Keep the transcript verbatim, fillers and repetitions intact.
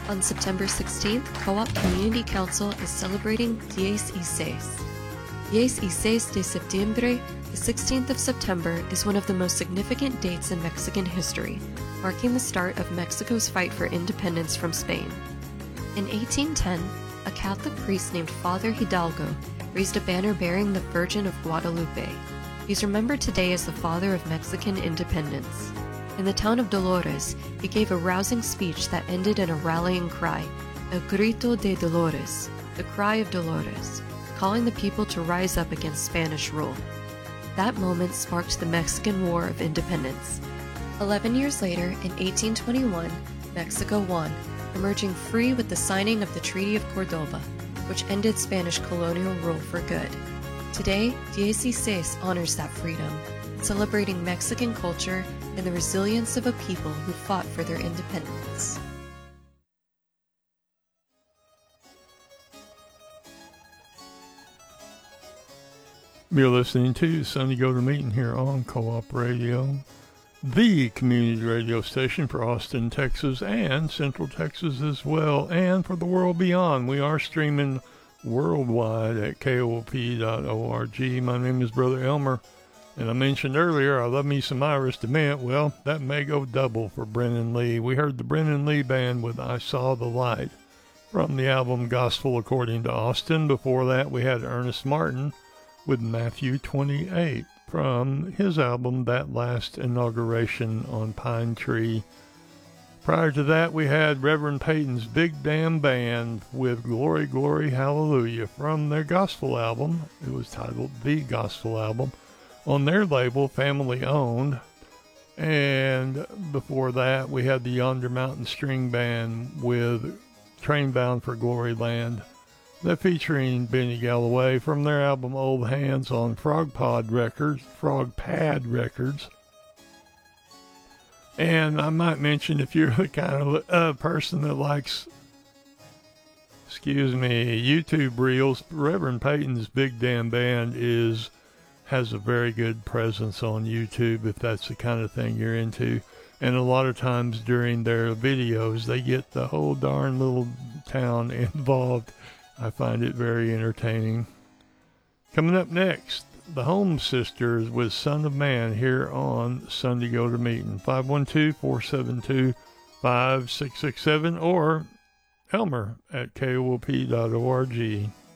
On September sixteenth, Co-op Community Council is celebrating Diez y Seis. Diez y Seis de Septiembre, the sixteenth of September, is one of the most significant dates in Mexican history, marking the start of Mexico's fight for independence from Spain. In eighteen ten, a Catholic priest named Father Hidalgo raised a banner bearing the Virgin of Guadalupe. He's remembered today as the father of Mexican independence. In the town of Dolores, he gave a rousing speech that ended in a rallying cry, El Grito de Dolores, the cry of Dolores, calling the people to rise up against Spanish rule. That moment sparked the Mexican War of Independence. Eleven years later, in eighteen twenty-one, Mexico won, emerging free with the signing of the Treaty of Cordoba, which ended Spanish colonial rule for good. Today, Diez y Seis honors that freedom, celebrating Mexican culture and the resilience of a people who fought for their independence. You're listening to Sunday Go to Meeting here on Co-op Radio, the community radio station for Austin, Texas, and Central Texas as well, and for the world beyond. We are streaming worldwide at K O O P dot org. My name is Brother Elmer, and I mentioned earlier I love me some Iris DeMent. Well, that may go double for Brennan Lee. We heard the Brennan Lee Band with I Saw the Light from the album Gospel According to Austin. Before that, we had Ernest Martin with Matthew twenty-eight from his album That Last Inauguration on Pine Tree. Prior to that, we had Reverend Peyton's Big Damn Band with Glory, Glory, Hallelujah from their gospel album. It was titled The Gospel Album on their label, Family Owned. And before that, we had the Yonder Mountain String Band with Train Bound for Glory Land. They're featuring Benny Galloway from their album Old Hands on Frog Pod Records, Frog Pad Records. And I might mention, if you're the kind of uh, person that likes, excuse me, YouTube reels, Reverend Peyton's Big Damn Band is has a very good presence on YouTube if that's the kind of thing you're into. And a lot of times during their videos, they get the whole darn little town involved. I find it very entertaining. Coming up next, the Home Sisters with Son of Man here on Sunday Go to Meeting. five one two, four seven two, five six six seven or Elmer at K O O P dot org.